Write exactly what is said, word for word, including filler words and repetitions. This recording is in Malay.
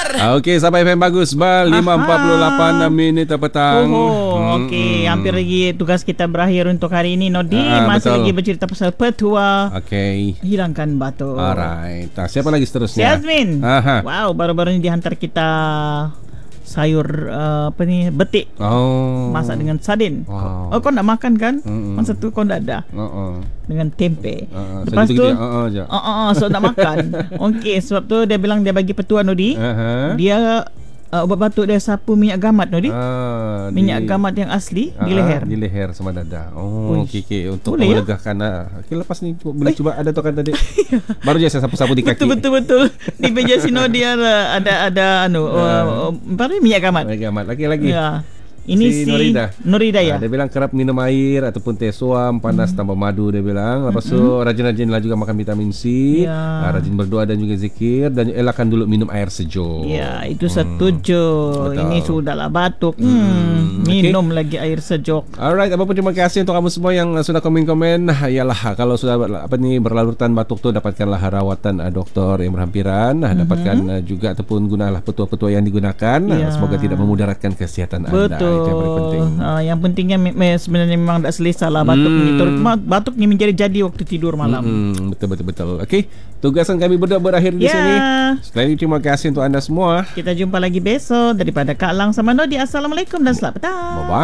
Okey, sampai F M Bagus Bal lima empat puluh lapan minit petang. Oh, hmm, okey, hmm. hampir lagi tugas kita berakhir untuk hari ini Nodi. Ah, Masih betul. lagi bercerita pasal petua. Okey. Hilangkan batuk. Alright. Tak, siapa lagi seterusnya? Jasmine. Aha. Wow, baru-baru ini dihantar kita sayur uh, apa ni, betik. Oh. Masak dengan sardin. Wow. Oh, kau nak makan kan? Mm-mm. Masa tu kau tak ada. Uh-uh. Dengan tempe. Uh-uh. Lepas tu, uh-uh je. uh, uh, uh, so nak makan. Okey, sebab tu dia bilang dia bagi petua Nodi. Uh-huh. Dia uh, ubat batuk dia sapu minyak gamat Nodi. Ah, minyak di, gamat yang asli uh, di leher. Di leher sama dada. Oh, okey okey, untuk boleh, melegakan. Ya? Okey, lepas ni boleh eh. cuba ada tu kan tadi. Baru je saya sapu-sapu di kaki. Betul betul betul. Di meja sino dia ada ada anu uh, uh, minyak gamat. Minyak gamat. Lagi-lagi. Ya. Ini si, si Norida. Norida ya. Ha, dia bilang kerap minum air ataupun teh suam panas hmm. tambah madu dia bilang. Lepas tu hmm. rajin-rajinlah juga makan vitamin C. Ya. Ha, rajin berdoa dan juga zikir dan elakkan dulu minum air sejuk. Ya, itu setuju. Hmm. Ini sudahlah batuk. Hmm. Hmm. Minum Okay. lagi air sejuk. Alright, apapun terima kasih untuk kamu semua yang sudah komen-komen. Yalah, kalau sudah apa ni berlarutan batuk tu dapatkanlah rawatan uh, doktor yang berhampiran. Mm-hmm. Dapatkan uh, juga ataupun gunalah petua-petua yang digunakan. Ya. Semoga tidak memudaratkan kesihatan anda. Betul. Itu yang paling penting. Uh, yang pentingnya me- me- sebenarnya memang tak selesa lah batuk hmm. ni. Terutama batuk ni menjadi-jadi waktu tidur malam. Hmm, betul betul betul. Okey, tugasan kami berdua berakhir di yeah. sini. Sekali lagi terima kasih untuk anda semua. Kita jumpa lagi besok daripada Kak Lang sama Nodi. Assalamualaikum dan selamat petang. Bye bye.